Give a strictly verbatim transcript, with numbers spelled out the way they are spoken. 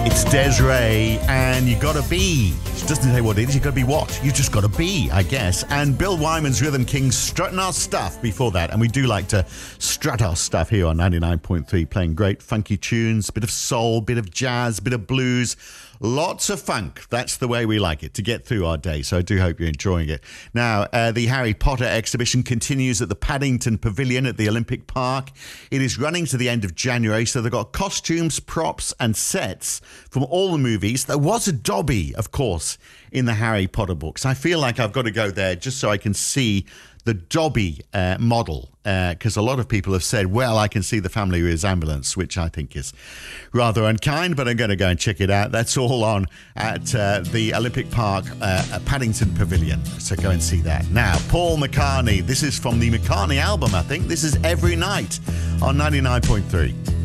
It's Des'ree, and you gotta be. She doesn't say what it is, you gotta be what? You just gotta be, I guess. And Bill Wyman's Rhythm King strutting our stuff before that. And we do like to strut our stuff here on ninety-nine point three, playing great funky tunes, bit of soul, bit of jazz, bit of blues. Lots of funk. That's the way we like it, to get through our day. So I do hope you're enjoying it. Now, uh, the Harry Potter exhibition continues at the Paddington Pavilion at the Olympic Park. It is running to the end of January, so they've got costumes, props and sets from all the movies. There was a Dobby, of course, in the Harry Potter books. I feel like I've got to go there just so I can see the Dobby uh, model, because uh, a lot of people have said, well, I can see the family resemblance, which I think is rather unkind, but I'm going to go and check it out. That's all on at uh, the Olympic Park uh, at Paddington Pavilion, so go and see that. Now, Paul McCartney, this is from the McCartney album, I think. This is Every Night on ninety-nine point three.